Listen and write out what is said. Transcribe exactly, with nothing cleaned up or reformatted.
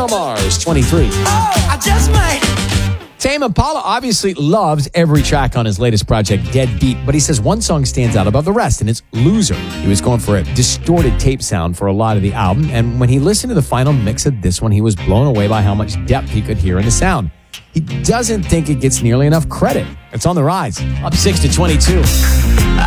Mars, twenty-three. Oh, I just might. Tame Impala obviously loves every track on his latest project, Deadbeat, but he says one song stands out above the rest, and it's Loser. He was going for a distorted tape sound for a lot of the album, and when he listened to the final mix of this one, he was blown away by how much depth he could hear in the sound. He doesn't think it gets nearly enough credit. It's on the rise, up six to twenty-two.